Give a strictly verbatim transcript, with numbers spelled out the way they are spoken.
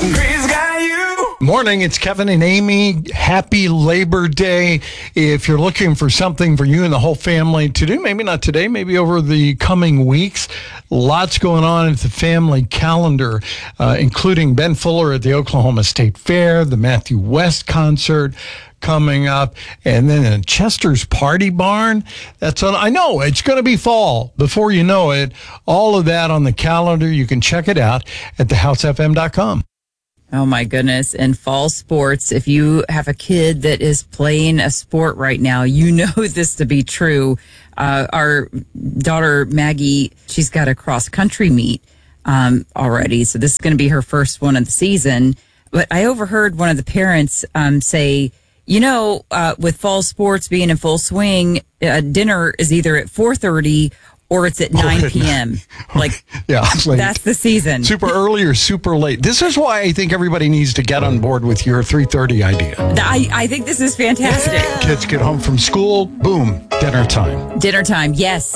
Praise God, you. Morning, it's Kevin and Amy. Happy Labor Day. If you're looking for something for you and the whole family to do, maybe not today, maybe over the coming weeks, lots going on at the family calendar, uh, including Ben Fuller at the Oklahoma State Fair, the Matthew West concert coming up, and then in Chester's Party Barn. That's on. I know it's going to be fall before you know it. All of that on the calendar. You can check it out at the house f m dot com. Oh, my goodness. And fall sports, if you have a kid that is playing a sport right now, you know this to be true. Uh, our daughter, Maggie, she's got a cross-country meet um, already. So this is going to be her first one of the season. But I overheard one of the parents um, say, you know, uh, with fall sports being in full swing, uh, dinner is either at four thirty or it's at nine p.m. Like, yeah, like, that's the season. Super early or super late. This is why I think everybody needs to get on board with your three thirty idea. I, I think this is fantastic. Kids get home from school, boom, dinner time. Dinner time, yes.